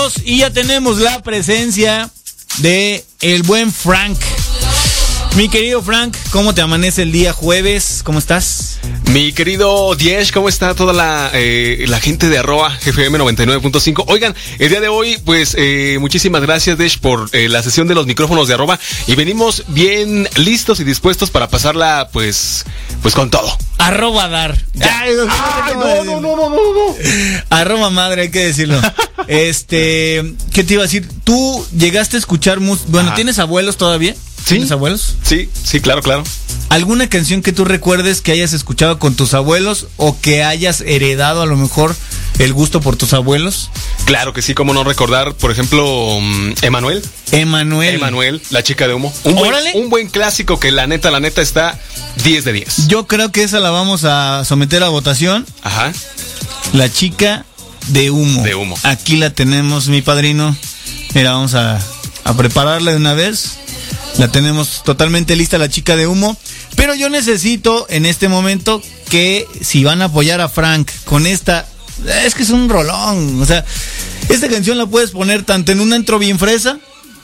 Y ya tenemos la presencia de el buen Frank. Mi querido Frank, ¿cómo te amanece el día jueves? ¿Cómo estás? Mi querido Diesh, ¿cómo está toda la gente de @FM 99.5? Oigan, el día de hoy, pues, muchísimas gracias, Diesh, por la sesión de los micrófonos de @ y venimos bien listos y dispuestos para pasarla, pues con todo. @dar. Ay, no. @madre, hay que decirlo. ¿Qué te iba a decir? ¿Tú llegaste a escuchar Bueno, ¿tienes abuelos todavía? ¿Sí? ¿Tienes abuelos? Sí, claro. ¿Alguna canción que tú recuerdes que hayas escuchado con tus abuelos o que hayas heredado a lo mejor el gusto por tus abuelos? Claro que sí, cómo no recordar, por ejemplo, Emanuel, La chica de humo. Un buen clásico que la neta está 10 de 10. Yo creo que esa la vamos a someter a votación. Ajá. La chica de humo. Aquí la tenemos, mi padrino. Mira, vamos a prepararla de una vez. La tenemos totalmente lista, la chica de humo. Pero yo necesito en este momento que si van a apoyar a Frank con esta... Es que es un rolón. O sea, esta canción la puedes poner tanto en un antro bien fresa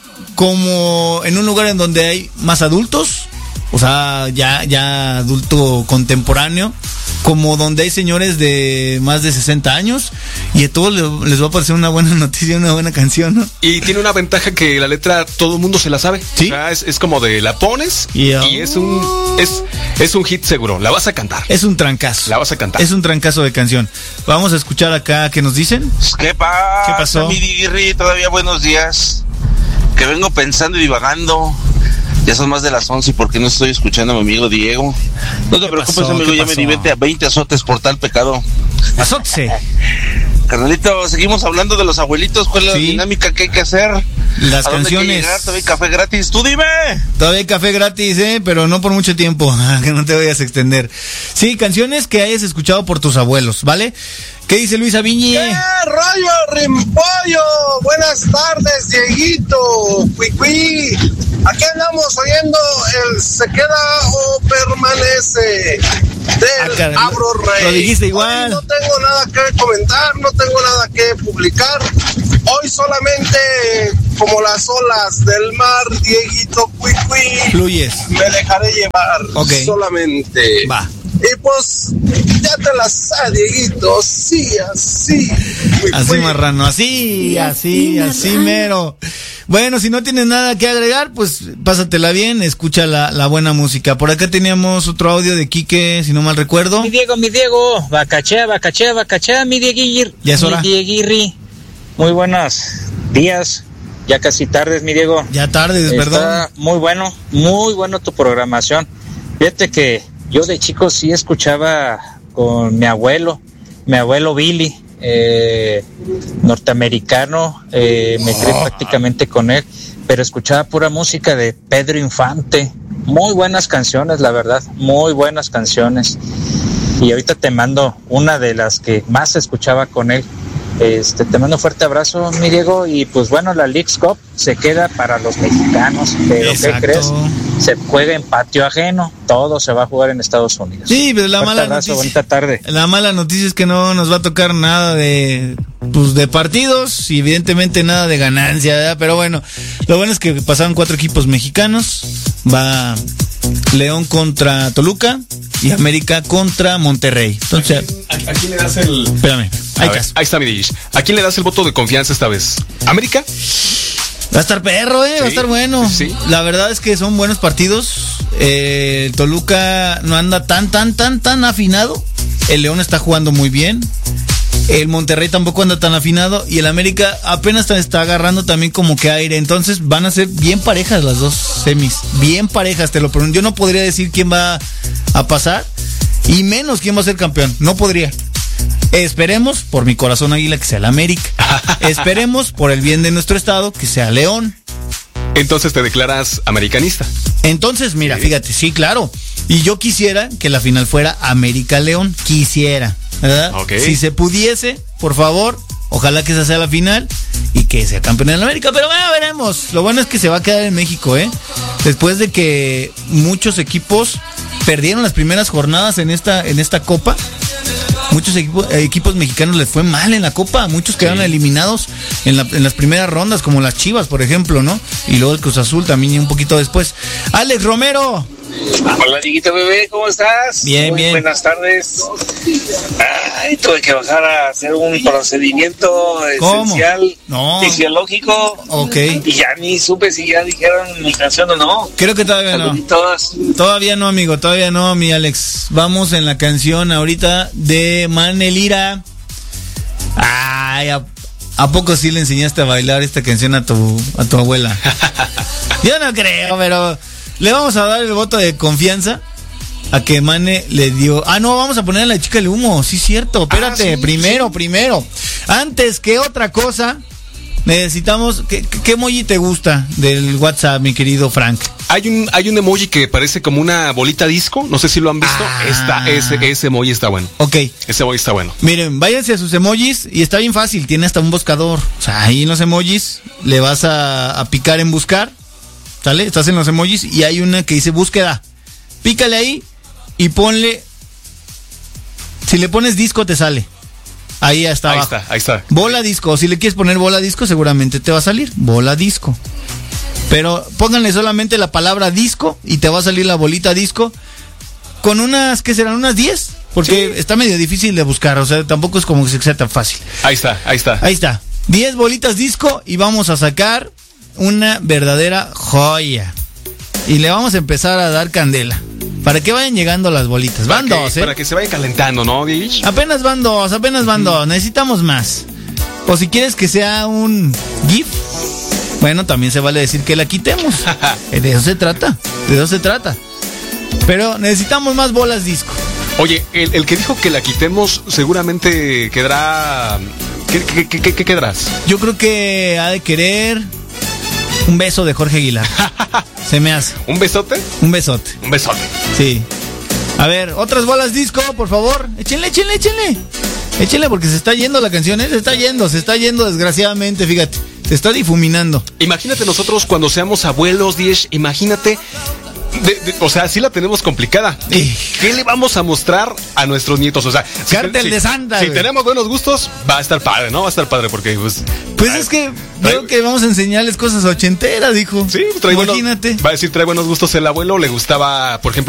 como en un lugar en donde hay más adultos. O sea, ya adulto contemporáneo, como donde hay señores de más de 60 años y a todos les va a parecer una buena noticia, una buena canción, ¿no? Y tiene una ventaja que la letra todo el mundo se la sabe. ¿Sí? O sea, es como de la pones y es un hit seguro, la vas a cantar. Es un trancazo. La vas a cantar. Es un trancazo de canción. Vamos a escuchar acá qué nos dicen. ¿Qué pasó? Mi Digirri, todavía buenos días. Que vengo pensando y divagando. Ya son más de las 11 porque no estoy escuchando a mi amigo Diego. No te preocupes, amigo, ya me diverte a 20 azotes por tal pecado. ¡Azote! Carnalito, seguimos hablando de los abuelitos. ¿Cuál es la dinámica que hay que hacer? Las canciones. ¿Todavía hay café gratis? ¡Tú dime! Todavía hay café gratis, pero no por mucho tiempo, que no te vayas a extender. Sí, canciones que hayas escuchado por tus abuelos, ¿vale? ¿Qué dice Luis Aviñe? ¡Qué rollo, Rimpollo! Buenas tardes, Dieguito. Cuicui. Aquí andamos oyendo el Se Queda o Permanece del Abro Rey. Lo dijiste igual. Hoy no tengo nada que comentar, no tengo nada que publicar. Hoy solamente, como las olas del mar, Dieguito, Cuicui. Fluyes. Me dejaré llevar solamente. Va. Y pues, ya te las sabes, Dieguito, sí, así. Así, marrano, así mero. Bueno, si no tienes nada que agregar, pues pásatela bien, escucha la buena música. Por acá teníamos otro audio de Quique, si no mal recuerdo. Mi Diego, bacachea, mi Dieguirri. Ya es hora. Mi Dieguirri. Muy buenos días, ya casi tardes, mi Diego. Ya tardes, perdón. Está muy bueno tu programación. Fíjate que yo de chico sí escuchaba con mi abuelo Billy, norteamericano, me crié prácticamente con él, pero escuchaba pura música de Pedro Infante. Muy buenas canciones, la verdad, muy buenas canciones. Y ahorita te mando una de las que más escuchaba con él. Te mando un fuerte abrazo, mi Diego, y pues bueno, la Leagues Cup se queda para los mexicanos, pero exacto. ¿qué crees? Se juega en patio ajeno, todo se va a jugar en Estados Unidos. Sí, pero la mala abrazo, noticia, bonita tarde. La mala noticia es que no nos va a tocar nada de partidos y evidentemente nada de ganancia, ¿verdad? Pero bueno, lo bueno es que pasaron 4 equipos mexicanos, va León contra Toluca y América contra Monterrey. Entonces, ¿A quién le das el...? Espérame, ahí está mi Dish. ¿A quién le das el voto de confianza esta vez? ¿América? Va a estar perro, va a estar bueno. Sí. La verdad es que son buenos partidos. Toluca no anda tan afinado. El León está jugando muy bien. El Monterrey tampoco anda tan afinado. Y el América apenas está agarrando también como que aire. Entonces van a ser bien parejas las dos semis. Bien parejas, te lo prometo. Yo no podría decir quién va a pasar. Y menos quién va a ser campeón. No podría. Esperemos, por mi corazón águila, que sea el América. Esperemos, por el bien de nuestro estado, que sea León. Entonces te declaras americanista. Entonces, mira, fíjate, sí, claro. Y yo quisiera que la final fuera América-León. Quisiera, ¿verdad? Okay. Si se pudiese, por favor, ojalá que esa sea la final y que sea campeón en América. Pero bueno, veremos. Lo bueno es que se va a quedar en México, después de que muchos equipos perdieron las primeras jornadas en esta copa. Muchos equipos mexicanos les fue mal en la Copa. Muchos quedaron eliminados en las primeras rondas, como las Chivas, por ejemplo, ¿no? Y luego el Cruz Azul también un poquito después. Alex Romero. Hola, Dieguito bebé, ¿cómo estás? Bien, bien. Buenas tardes. Ay, tuve que bajar a hacer un procedimiento esencial, fisiológico. Ok. Y ya ni supe si ya dijeron mi canción o no. Creo que todavía Saluditos. no. Todavía no, amigo, todavía no, mi Alex. Vamos en la canción ahorita de Manelira. Ay, ¿a poco sí le enseñaste a bailar esta canción a tu abuela? Yo no creo, pero le vamos a dar el voto de confianza a que Mane le dio. No, vamos a poner a la chica del humo. Sí, cierto. Espérate, primero. Antes que otra cosa, necesitamos. ¿Qué emoji te gusta del WhatsApp, mi querido Frank? Hay un emoji que parece como una bolita disco. No sé si lo han visto. Ese emoji está bueno. Ok. Ese emoji está bueno. Miren, váyanse a sus emojis y está bien fácil. Tiene hasta un buscador. O sea, ahí en los emojis le vas a picar en buscar. ¿Sale? Estás en los emojis y hay una que dice búsqueda. Pícale ahí y ponle. Si le pones disco te sale. Ahí está abajo. Ahí está. Bola disco. Si le quieres poner bola disco seguramente te va a salir bola disco. Pero pónganle solamente la palabra disco y te va a salir la bolita disco con unas, ¿qué serán? Unas 10. Porque está medio difícil de buscar. O sea, tampoco es como que sea tan fácil. Ahí está. 10 bolitas disco y vamos a sacar una verdadera joya. Y le vamos a empezar a dar candela. Para que vayan llegando las bolitas. Van dos, Para que se vaya calentando, ¿no, Dish? Apenas van dos. Necesitamos más. O si quieres que sea un GIF, bueno, también se vale decir que la quitemos. De eso se trata. Pero necesitamos más bolas disco. Oye, el que dijo que la quitemos seguramente quedará. ¿Qué quedarás? Yo creo que ha de querer un beso de Jorge Aguilar. Se me hace. ¿Un besote? Un besote. Sí. A ver, otras bolas disco, por favor. Échenle. Échenle porque se está yendo la canción, Se está yendo desgraciadamente, fíjate. Se está difuminando. Imagínate nosotros cuando seamos abuelos, Diez, imagínate. O sea, sí la tenemos complicada. ¿Qué le vamos a mostrar a nuestros nietos? O sea, Cártel de Santa. Si tenemos buenos gustos, va a estar padre, ¿no? Va a estar padre porque pues es que creo que vamos a enseñarles cosas ochenteras, dijo. Sí, imagínate. Va a decir, trae buenos gustos el abuelo, le gustaba, por ejemplo,